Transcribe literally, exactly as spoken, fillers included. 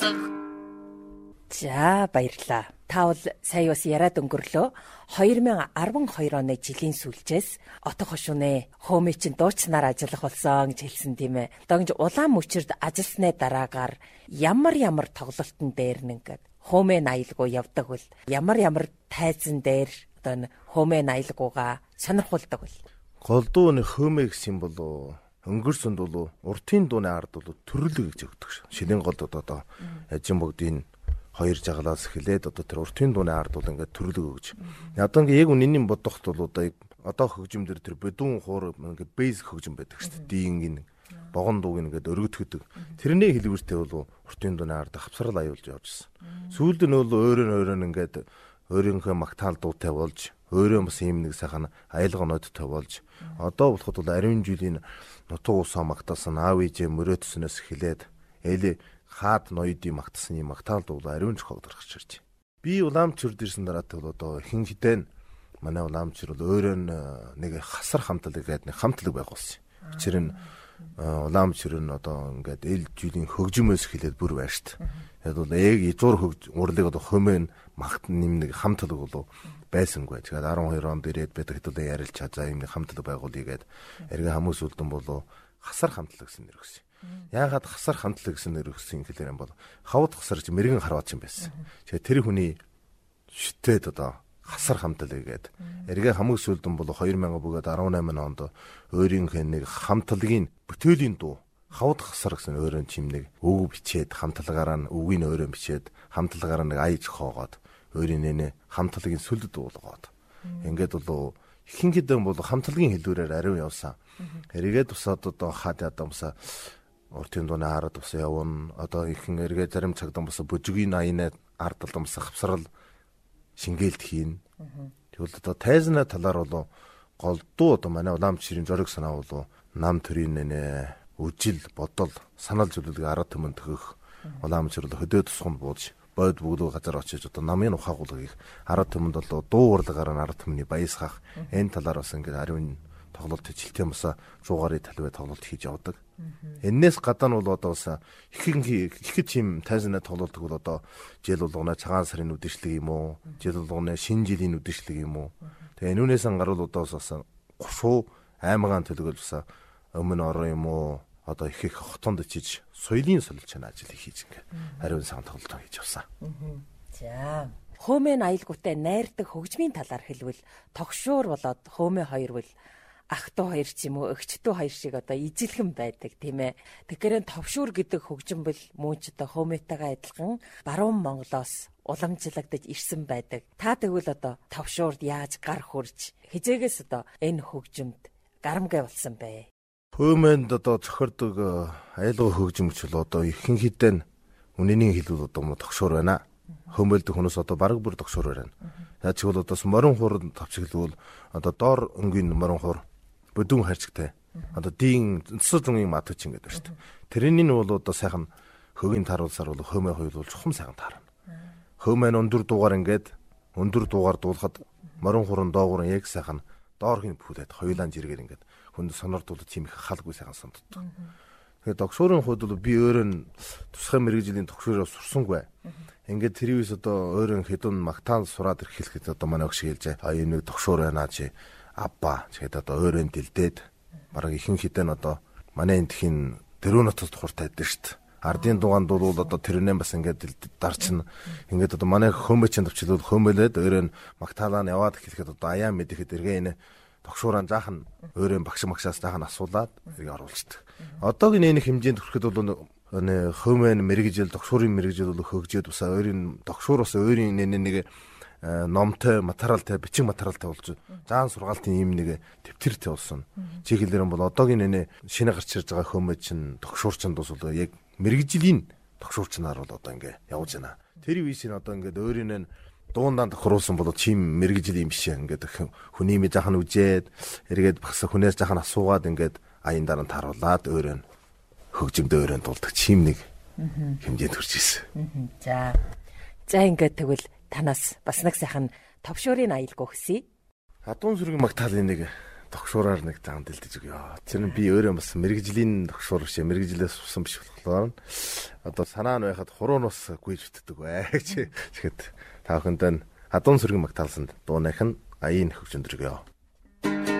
За баярлалаа. Та бол сая бас яриад өнгөрлөө. две тысячи двадцать two оны жилийн сүүлчээс отго хошууны хөөмий чин дуучнаар ажиллах болсон гэж хэлсэн тийм ээ. Одоо ингэж улаан мөчөрд ажилласны дараагаар ямар ямар тоглолтын дээр нэгээд хөөмэй аялгуу явдаг бол ямар ямар тайзан дээр одоо хөөмэй аялгуугаа сонирхолдог бол. Голдуу нэг хөөмэй гэсэн бол өнгөрсөнд бол уртын дууны ард бол төрлөг гэж өгдөг ш. Шилийн голдод одоо яжин бүгдийн хоёр жагалаас эхлээд одоо тэр уртын дууны ард бол ингээд төрлөг өгж. Одоо ингээд яг үнэний бодохт бол одоо одоо хөгжимдөр тэр бэдүүн хуур ингээд бейс хөгжим байдаг шүү дээ. Дийнгийн богон дууг ингээд өргөдгдөг. Тэрний хэлбэртэй бол уртын дууны ард хавсрал аюулж явжсэн. Сүүлд нь бол өөрөө өөрөө ингээд өөрийнхөө магтаал дуутай болж өөрөө бас ийм нэг сайхан аялгануудтай болж одоо болоход бол ариун жилийн нутуу усаа магтаасан аав ээжээ мөрөөдснөөс эхлээд ээлээ хаад ноёдын магтсны магтаал дуу ариун чухал гаргаж ирж. Би уламжчурд ирсэн дараатай бол одоо хин хитэн манай уламжчур бол өөрөө нэг хасар хамтлаг гэдэг нэг хамтлаг байгуулсан. Учир нь уламжчур нь одоо ингээд эл жилийн хөгжмөөс эхлээд бүр байна шүү дээ. Яг бол яг язуур хөгж урлыг одоо хөөмэн магт нэмнэг хамтлаг бол байсангүй. Тэгээд twelve онд ирээд байдаг хэдүүлээ ярилж чад за юм нэг хамтлаг байгуулъя гэд эргээ хүмүүс үлдэн болоо хасар хамтлаг гэсэн нэр өгсөн. Яагаад хасар хамтлаг гэсэн нэр өгсөн гэхээр юм бол хавд хасарч мэрэгэн харваач юм байсан. Тэгээд тэр хүний шүтээд одоо хасар хамтлаг гээд эргээ хамгийн сүүлдэн бол two thousand бөгөөд eighteen онд өөрийнхөө нэг хамтлагийн бүтээлийн дуу хавд хасар гэсэн өөрөнд чимнэг өв бичээд хамтлагаараа нь өвгийн өөрөнд бичээд хамтлагаараа нэг аяж хоогоод өөрийн нэ хамтлагийн сүлд дуулгаад ингээд бол ихэнх хэдэн бол хамтлагийн хэлбэрээр ариун явсан. Эргээд тусаад одоо хаад ядамсаа уртын дууны ард тус явна. Одоо ихэнх эргээ зарим цагдан бас бүжгийн аяны ард талмсаа хавсрал шингээлт хийн. Тэгвэл одоо тайзны талаар бол голдуу одоо манай уламжчрын зориг санаа бол нам төрийн нэ үжил бодол санал зүйлийг арга түмэн төгөх уламжчр бол хөдөө тусганд бууж бод бүгд газар очиж одоо намын ухаагуулгыг арга түмэнд бол дуу урлагаар арга түмний баясгах энэ талаар бас ингээд ариун тоглолт хичээлтэй маса жуугарын талбай тоглолт хийж явдаг. Эннээс гадаа нь бол одоо бас ихэнх их чим тайзны тоглолтог бол одоо жил болгоно цагаан сарын үдшилэг юм уу? Жил болгоно шинэ жилийн үдшилэг юм уу? Тэгээ энүүнээс ангаруул одоо бас гушуу аймагаан төлөвлөж бас өмнө орон юм уу? Одоо их их хотонд очиж соёлын солилцооны ажил хийж ингээ ариун сан тоглолт хийж явсан. За хөөмэн аялгуутай найрдаг хөгжмийн талаар хэлвэл тогшуур болоод хөөмэ хоёр бол ах トゥ хоёр ч юм уу эгч トゥ хоёр шиг одоо ижилхэн байдаг тийм ээ. Тэгэхээр товшуур гэдэг хөгжим бол мөн ч одоо хөөмэтэйгээ адилхан баруун Монголоос уламжлагдаж ирсэн байдаг. Та тэгвэл одоо товшуурд яаж гар хурж хизээгээс одоо энэ хөгжимд гарамгай болсон бэ? Хөөмэнд одоо зохирдог айлгой хөгжимч бол одоо ихэнх хэдэн үнэний хэлбэл одоо тогшуур байна. Хөөмөлдөх хүмүүс одоо бараг бүр тогшуур байна. Яаж ч бол одоо морин хуур тавчглавал одоо доор өнгийн морин хуур бүдүүн харьцагтай. Одоо дийн цэцэр зунгийн матч ингэдэг шүү дээ. Тэрний нь бол одоо сайхан хөгийн таруулсаар бол хөөмэ хоёул чухам сайхан таарна. Хөөмэ өндөр дуугаар ингээд өндөр дуугаар дуулахад морин хуурын доогуур яг сайхан доорхийн бүлээд хоёулаа жиргээр ингээд хүнд сонордуулж тийм их халгүй сайхан сонддог. Тэгээд тогшуурын хувьд бол би өөрөө нь тусгай мэрэгжлийн тогшуураар сурсангүй. Ингээд тэрвээс одоо өөрөө хэдэн магтаал сураад ирэхэд одоо манай өгш хэлжээ. А юм нэг тогшуур байна чи абба тэгээд одоо өөрөө дэлдээд бараг ихэнх хэдэн одоо манай энтхийн дөрөв нотос тухартай байдаг шүү дээ. Ардын дугаанд бол одоо тэрнээ бас ингээд дарчна. Ингээд одоо манай хөөмөчөнд төвчлөл хөөмөлээд өөрөө магтаалаа нь яваад эхлэхэд одоо аяа мэдэхэд эргээ энэ тогшуураа жаахан өөрөө багш магшаас жаахан асуулаад эргээ оруулцдаг. Одоогийн энэ хэмжээнд хүрэхэд бол нэ хөөмэн мэрэгжил тогшуурын мэрэгжил бол хөгжөөд бас өөрийн тогшуур бас өөрийн нэг номтой материалтай бичиг материалтай болж заан сургаалтын юм нэг төвтөртэй болсон. Чи хэлээр бол одоогийн энэ шинэ гарч ирж байгаа хөөмөд чинь тогшуурчнд бас бол яг мэрэгжлийн тогшуурчнаар бол одоо ингээ явж байна. Тэр вишийн одоо ингээд өөрийн дуундаан тохируулсан бол чим мэрэгжил юм биш ингээд хүний мэ жахан үжээд эргээд багс хүнээс жахан асуугаад ингээд аян дараа нь таруулаад өөрөө хөгжимд өөрөө дуулдаг чим нэг хэмжээнд хүрч ирсэн. За. За ингээд тэгвэл танаас бас нэг сайхан товшуурын аялгау хүсье. Хадуун сүргийн магтаалын нэг тогшуураар нэг заан дэлдэж өгье. Тэр нь би өөрөө бас мэрэгжлийн тогшуур биш, мэрэгжлээс сусан биш болохоор одоо санаа нь байхад хуруунаас гүйж утдаг бай гэж. Тэгэхэд та бүхэнд адуун сүргэн Магтаалсанд дуунайх нь аяын хөгжөнд өгье.